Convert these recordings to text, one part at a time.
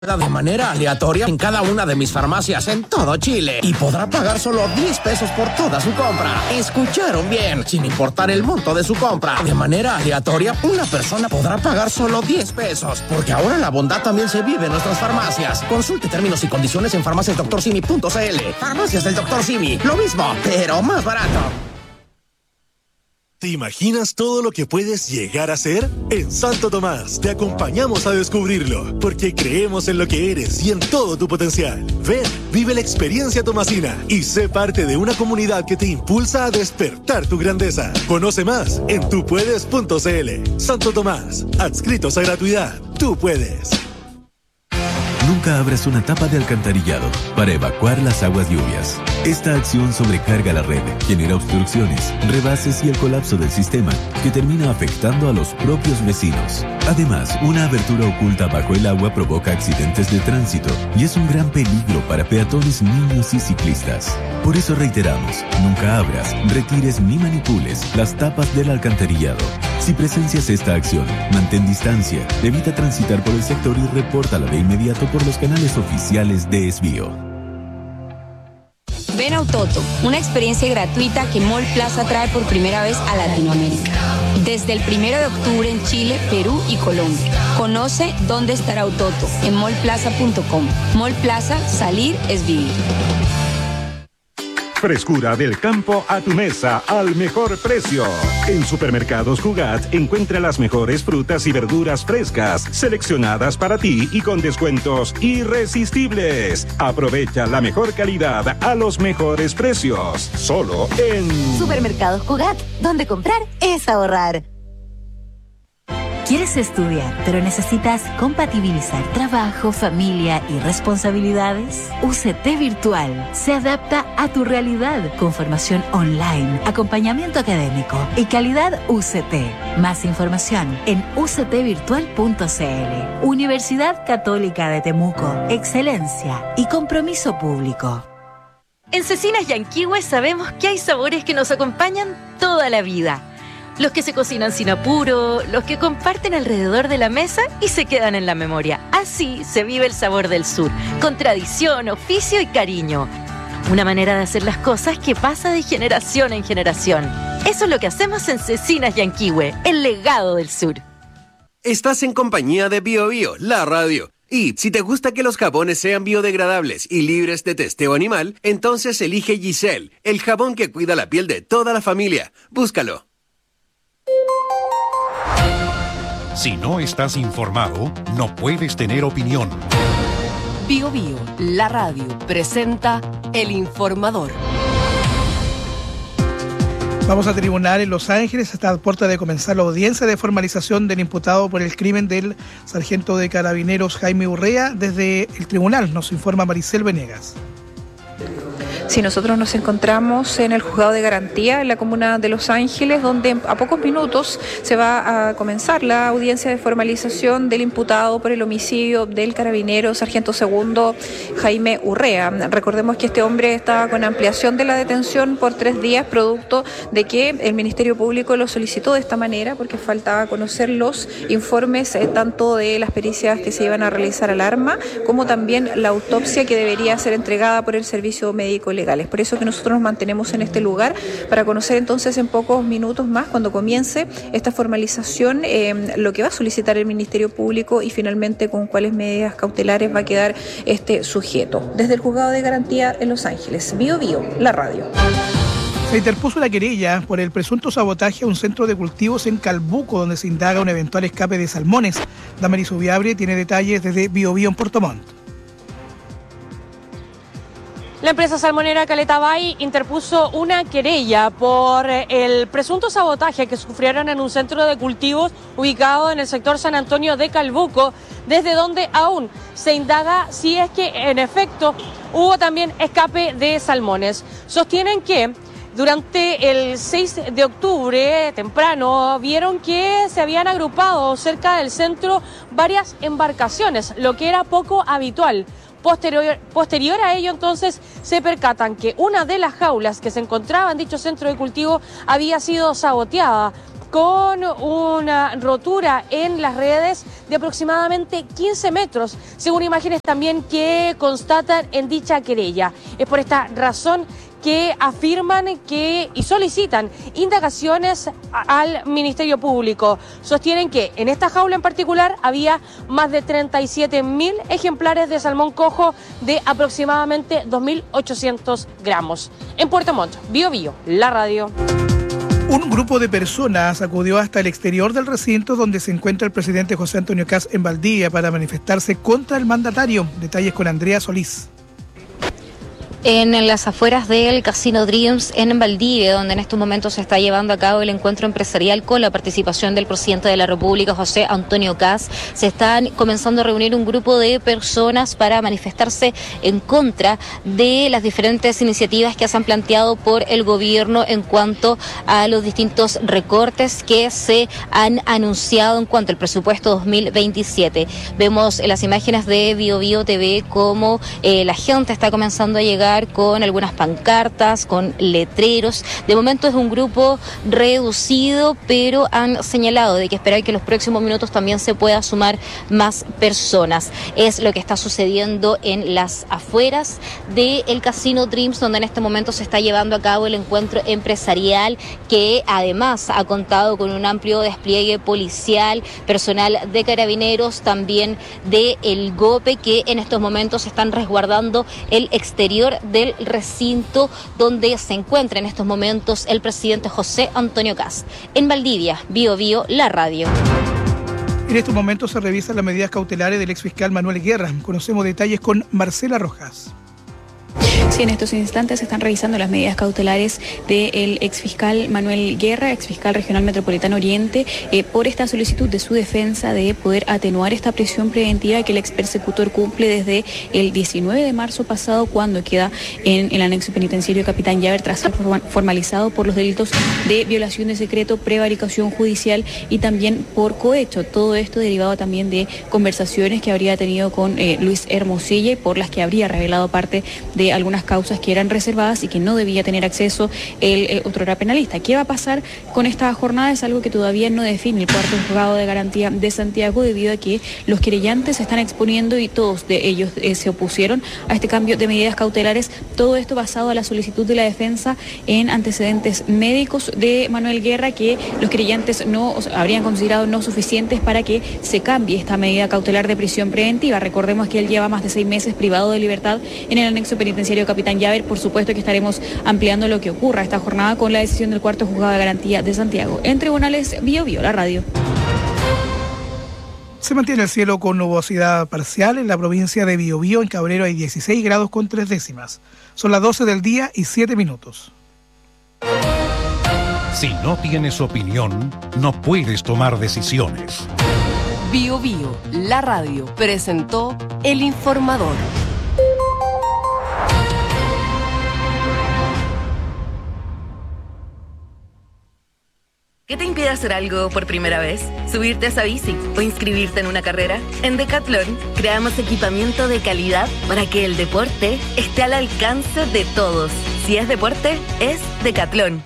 de manera aleatoria en cada una de mis farmacias en todo Chile y podrá pagar solo 10 pesos por toda su compra. Escucharon bien, sin importar el monto de su compra. De manera aleatoria, una persona podrá pagar solo 10 pesos, porque ahora la bondad también se vive en nuestras farmacias. Consulte términos y condiciones en farmaciasdoctorsimi.cl. Farmacias del Dr. Simi, lo mismo, pero más barato. ¿Te imaginas todo lo que puedes llegar a ser? En Santo Tomás te acompañamos a descubrirlo, porque creemos en lo que eres y en todo tu potencial. Ven, vive la experiencia tomasina y sé parte de una comunidad que te impulsa a despertar tu grandeza. Conoce más en tupuedes.cl. Santo Tomás, adscritos a gratuidad. Tú puedes. Nunca abras una tapa de alcantarillado para evacuar las aguas lluvias. Esta acción sobrecarga la red, genera obstrucciones, rebases y el colapso del sistema, que termina afectando a los propios vecinos. Además, una abertura oculta bajo el agua provoca accidentes de tránsito y es un gran peligro para peatones, niños y ciclistas. Por eso reiteramos, nunca abras, retires ni manipules las tapas del alcantarillado. Si presencias esta acción, mantén distancia, evita transitar por el sector y repórtala de inmediato por los canales oficiales de Esbio. Ven a Utoto, una experiencia gratuita que Mall Plaza trae por primera vez a Latinoamérica. Desde el 1 de octubre en Chile, Perú y Colombia. Conoce dónde estará Utoto en mallplaza.com. Mall Plaza, salir es vivir. Frescura del campo a tu mesa al mejor precio. En Supermercados Jugat encuentra las mejores frutas y verduras frescas, seleccionadas para ti y con descuentos irresistibles. Aprovecha la mejor calidad a los mejores precios. Solo en Supermercados Jugat, donde comprar es ahorrar. ¿Quieres estudiar, pero necesitas compatibilizar trabajo, familia y responsabilidades? UCT Virtual se adapta a tu realidad con formación online, acompañamiento académico y calidad UCT. Más información en uctvirtual.cl. Universidad Católica de Temuco. Excelencia y compromiso público. En Cecinas Yanquihue sabemos que hay sabores que nos acompañan toda la vida. Los que se cocinan sin apuro, los que comparten alrededor de la mesa y se quedan en la memoria. Así se vive el sabor del sur, con tradición, oficio y cariño. Una manera de hacer las cosas que pasa de generación en generación. Eso es lo que hacemos en Cecinas Yanquihue, el legado del sur. Estás en compañía de BioBio, la radio. Y si te gusta que los jabones sean biodegradables y libres de testeo animal, entonces elige Giselle, el jabón que cuida la piel de toda la familia. Búscalo. Si no estás informado, no puedes tener opinión. BioBio, la radio, presenta El Informador. Vamos a tribunal en Los Ángeles. Está a puerta de comenzar la audiencia de formalización del imputado por el crimen del sargento de carabineros Jaime Urrea. Desde el tribunal nos informa Maricel Venegas. Sí, nosotros nos encontramos en el juzgado de garantía en la comuna de Los Ángeles, donde a pocos minutos se va a comenzar la audiencia de formalización del imputado por el homicidio del carabinero sargento segundo Jaime Urrea. Recordemos que este hombre estaba con ampliación de la detención por 3 días, producto de que el Ministerio Público lo solicitó de esta manera, porque faltaba conocer los informes tanto de las pericias que se iban a realizar al arma, como también la autopsia que debería ser entregada por el Servicio Médico Legal. Es por eso que nosotros nos mantenemos en este lugar, para conocer entonces en pocos minutos más, cuando comience esta formalización, lo que va a solicitar el Ministerio Público y finalmente con cuáles medidas cautelares va a quedar este sujeto. Desde el juzgado de garantía en Los Ángeles, BioBio, la radio. Se interpuso la querella por el presunto sabotaje a un centro de cultivos en Calbuco, donde se indaga un eventual escape de salmones. Damaris Ubiabre tiene detalles desde BioBio en Puerto Montt. La empresa salmonera Caleta Bay interpuso una querella por el presunto sabotaje que sufrieron en un centro de cultivos ubicado en el sector San Antonio de Calbuco, desde donde aún se indaga si es que en efecto hubo también escape de salmones. Sostienen que durante el 6 de octubre, temprano, vieron que se habían agrupado cerca del centro varias embarcaciones, lo que era poco habitual. Posterior a ello, entonces, se percatan que una de las jaulas que se encontraba en dicho centro de cultivo había sido saboteada. con una rotura en las redes de aproximadamente 15 metros, según imágenes también que constatan en dicha querella. Es por esta razón que afirman y solicitan indagaciones al Ministerio Público. Sostienen que en esta jaula en particular había más de 37.000 ejemplares de salmón cojo de aproximadamente 2.800 gramos. En Puerto Montt, Bío Bío, la radio. Un grupo de personas acudió hasta el exterior del recinto donde se encuentra el presidente José Antonio Kast en Valdivia para manifestarse contra el mandatario. Detalles con Andrea Solís. En las afueras del Casino Dreams en Valdivia, donde en estos momentos se está llevando a cabo el encuentro empresarial con la participación del presidente de la República, José Antonio Kast, se están comenzando a reunir un grupo de personas para manifestarse en contra de las diferentes iniciativas que se han planteado por el gobierno en cuanto a los distintos recortes que se han anunciado en cuanto al presupuesto 2027. Vemos en las imágenes de Bío Bío TV cómo la gente está comenzando a llegar con algunas pancartas, con letreros. De momento es un grupo reducido, pero han señalado de que esperar que en los próximos minutos también se pueda sumar más personas. Es lo que está sucediendo en las afueras del Casino Dreams, donde en este momento se está llevando a cabo el encuentro empresarial, que además ha contado con un amplio despliegue policial, personal de Carabineros, también de el GOPE, que en estos momentos están resguardando el exterior del recinto donde se encuentra en estos momentos el presidente José Antonio Kast. En Valdivia, Bío Bío, la radio. En estos momentos se revisan las medidas cautelares del exfiscal Manuel Guerra. Conocemos detalles con Marcela Rojas. Sí, en estos instantes se están revisando las medidas cautelares del exfiscal Manuel Guerra, exfiscal regional metropolitano Oriente, por esta solicitud de su defensa de poder atenuar esta prisión preventiva que el expersecutor cumple desde el 19 de marzo pasado, cuando queda en el anexo penitenciario Capitán Llaver tras ser formalizado por los delitos de violación de secreto, prevaricación judicial y también por cohecho. Todo esto derivado también de conversaciones que habría tenido con Luis Hermosilla y por las que habría revelado parte de algunas causas que eran reservadas y que no debía tener acceso el otrora penalista. ¿Qué va a pasar con esta jornada? Es algo que todavía no define el cuarto juzgado de garantía de Santiago, debido a que los querellantes se están exponiendo y todos de ellos se opusieron a este cambio de medidas cautelares. Todo esto basado a la solicitud de la defensa en antecedentes médicos de Manuel Guerra, que los querellantes habrían considerado no suficientes para que se cambie esta medida cautelar de prisión preventiva. Recordemos que él lleva más de 6 meses privado de libertad en el anexo penitenciario Capitán Llaver. Por supuesto que estaremos ampliando lo que ocurra esta jornada con la decisión del cuarto juzgado de garantía de Santiago. En tribunales, Bío Bío, la radio. Se mantiene el cielo con nubosidad parcial en la provincia de Bío Bío. En Cabrero hay 16 grados con 3 décimas. Son las 12 del día y 7 minutos. Si no tienes opinión, no puedes tomar decisiones. Bío Bío, la radio, presentó El Informador. ¿Qué te impide hacer algo por primera vez? ¿Subirte a esa bici o inscribirte en una carrera? En Decathlon creamos equipamiento de calidad para que el deporte esté al alcance de todos. Si es deporte, es Decathlon.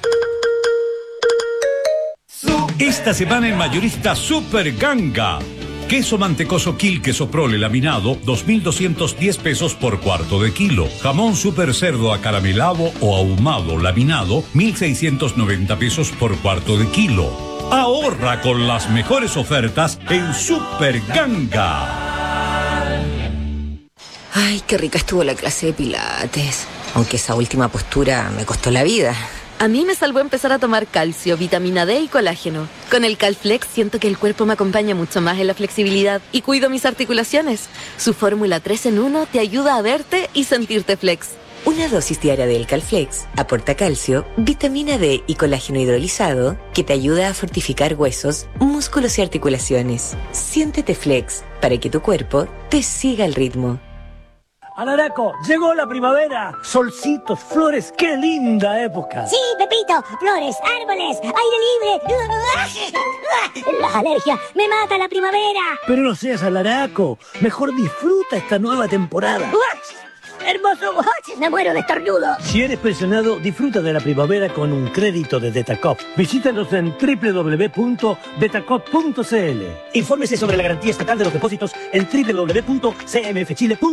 Esta semana en Mayorista Super Ganga. Queso mantecoso Quil, queso prole laminado, 2.210 pesos por cuarto de kilo. Jamón super cerdo acaramelado o ahumado laminado, 1.690 pesos por cuarto de kilo. Ahorra con las mejores ofertas en Super Ganga. Ay, qué rica estuvo la clase de pilates. Aunque esa última postura me costó la vida. A mí me salvó empezar a tomar calcio, vitamina D y colágeno. Con el Calflex siento que el cuerpo me acompaña mucho más en la flexibilidad y cuido mis articulaciones. Su fórmula 3 en 1 te ayuda a verte y sentirte flex. Una dosis diaria del Calflex aporta calcio, vitamina D y colágeno hidrolizado que te ayuda a fortificar huesos, músculos y articulaciones. Siéntete flex para que tu cuerpo te siga el ritmo. Alaraco, llegó la primavera. Solcitos, flores, qué linda época. Sí, Pepito, flores, árboles, aire libre. Las alergias, me mata la primavera. Pero no seas alaraco, mejor disfruta esta nueva temporada. ¡Hermoso Me muero de estornudo. Si eres pensionado, disfruta de la primavera con un crédito de Detacop. Visítanos en www.detacop.cl. Infórmese sobre la garantía estatal de los depósitos en www.cmfchile.cl.